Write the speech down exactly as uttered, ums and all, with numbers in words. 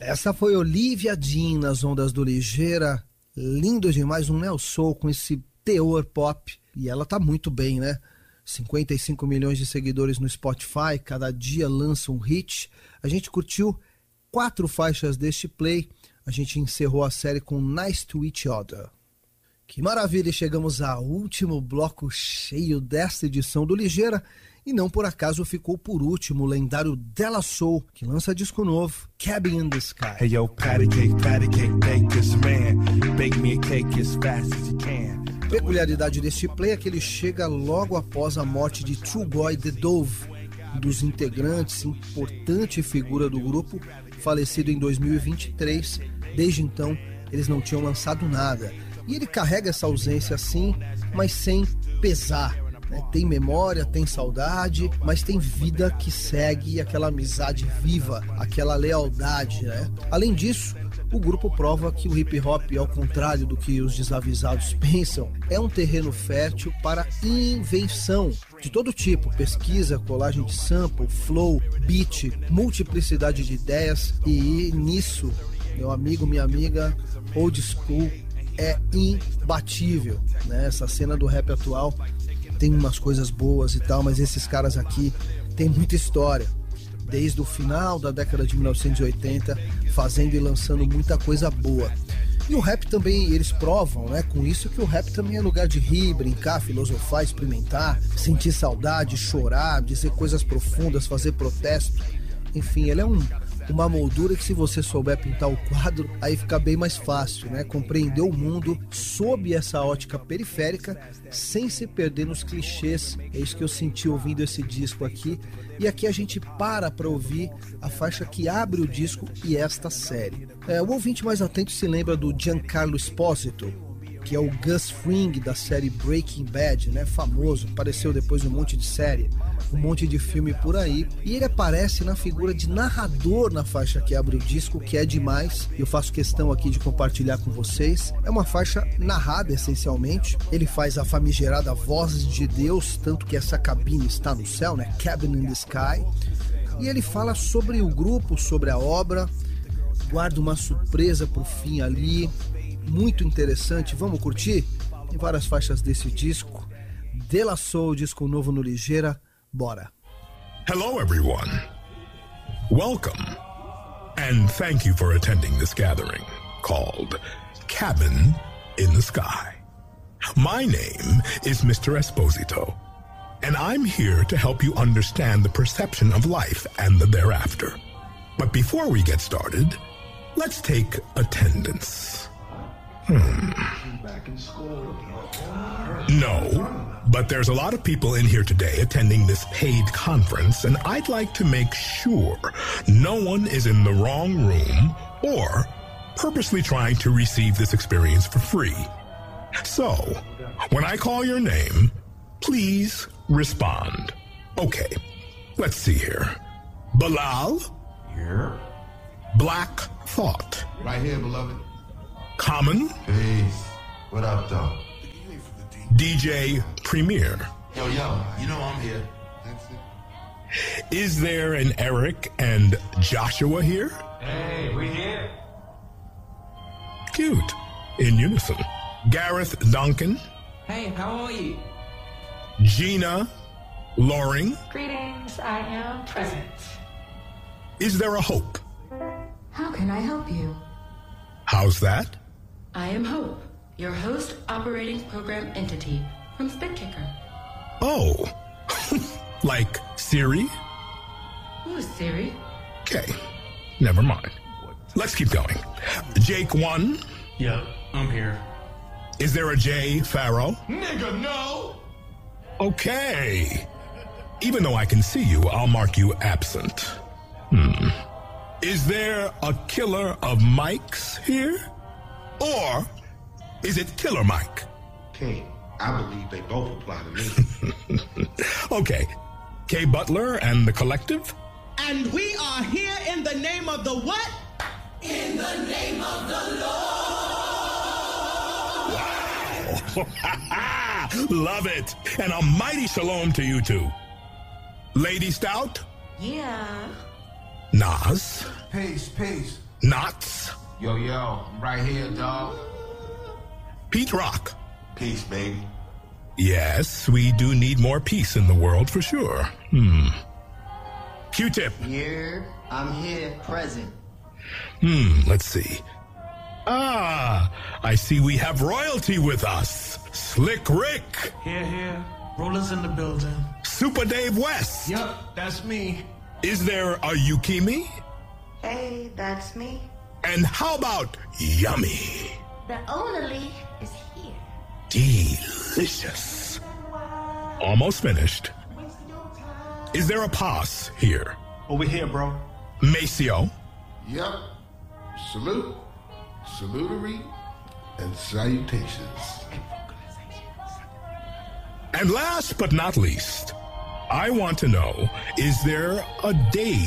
Essa foi Olivia Dean nas ondas do Ligeira. Lindo demais, um neo soul com esse teor pop. E ela tá muito bem, né? cinquenta e cinco milhões de seguidores no Spotify, cada dia lança um hit. A gente curtiu quatro faixas deste play. A gente encerrou a série com Nice to Each Other. Que maravilha, chegamos ao último bloco cheio desta edição do Ligeira. E não por acaso ficou por último o lendário De La Soul, que lança disco novo, Cabin in the Sky. Hey yo, patty cake, patty cake, bake this man. Bake me a cake as fast as you can. A peculiaridade deste play é que ele chega logo após a morte de Trugoy The Dove, um dos integrantes, importante figura do grupo, falecido em dois mil e vinte e três. Desde então, eles não tinham lançado nada. E ele carrega essa ausência assim, mas sem pesar. Né? Tem memória, tem saudade, mas tem vida que segue, aquela amizade viva, aquela lealdade, né? Além disso, o grupo prova que o hip hop, ao contrário do que os desavisados pensam, é um terreno fértil para invenção de todo tipo, pesquisa, colagem de sample, flow, beat, multiplicidade de ideias, e nisso, meu amigo, minha amiga, old school é imbatível, né? Essa cena do rap atual tem umas coisas boas e tal, mas esses caras aqui têm muita história. Desde o final da década de mil novecentos e oitenta, fazendo e lançando muita coisa boa. E o rap também, eles provam, né, com isso, que o rap também é lugar de rir, brincar, filosofar, experimentar, sentir saudade, chorar, dizer coisas profundas, fazer protesto. Enfim, ele é um... uma moldura que, se você souber pintar o quadro, aí fica bem mais fácil, né? Compreender o mundo sob essa ótica periférica, sem se perder nos clichês. É isso que eu senti ouvindo esse disco aqui. E aqui a gente para para ouvir a faixa que abre o disco e esta série. É, o ouvinte mais atento se lembra do Giancarlo Esposito, que é o Gus Fring da série Breaking Bad, né? Famoso, apareceu depois um monte de série, um monte de filme por aí, e ele aparece na figura de narrador na faixa que abre o disco, que é demais. Eu faço questão aqui de compartilhar com vocês. É uma faixa narrada essencialmente. Ele faz a famigerada voz de Deus, tanto que essa cabine está no céu, né? Cabin in the Sky. E ele fala sobre o grupo, sobre a obra, guarda uma surpresa pro fim ali, muito interessante. Vamos curtir? Tem várias faixas desse disco. De La Soul, disco novo no Ligeira. Bora. Hello everyone. Welcome. And thank you for attending this gathering called Cabin in the Sky. My name is Mister Esposito, and I'm here to help you understand the perception of life and the thereafter. But before we get started, let's take attendance. Hmm. No, but there's a lot of people in here today attending this paid conference, and I'd like to make sure no one is in the wrong room or purposely trying to receive this experience for free. So, when I call your name, please respond. Okay, let's see here. Bilal? Here. Black Thought. Right here, beloved. Common? Peace. What up, though? D J Premier. Yo, yo, you know I'm here. Is there an Eric and Joshua here? Hey, we here. Cute. In unison. Gareth Duncan. Hey, how are you? Gina Loring. Greetings, I am present. Is there a Hope? How can I help you? How's that? I am Hope, your host operating program entity from Spitkicker. Oh, like Siri? Who's Siri? Okay, never mind. Let's keep going. Jake one. Yep, I'm here. Is there a Jay Farrow? Nigga, no! Okay. Even though I can see you, I'll mark you absent. Hmm. Is there a killer of mics here? Or is it Killer Mike? King, I believe they both apply to me. Okay. Kay Butler and the Collective? And we are here in the name of the what? In the name of the Lord! Wow! Love it! And a mighty shalom to you two. Lady Stout? Yeah. Nas? Peace, peace. Knots. Yo, yo, I'm right here, dog. Pete Rock. Peace, baby. Yes, we do need more peace in the world for sure. Hmm. Q-Tip. Here, I'm here, present. Hmm, let's see. Ah, I see we have royalty with us. Slick Rick. Here, here. Rollers in the building. Super Dave West. Yup, that's me. Is there a Yukimi? Hey, that's me. And how about Yummy? The orderly is here. Delicious. Almost finished. Is there a Paz here? Over here, bro. Maceo. Yep. Salute, salutary, and salutations. And last but not least, I want to know, is there a Dave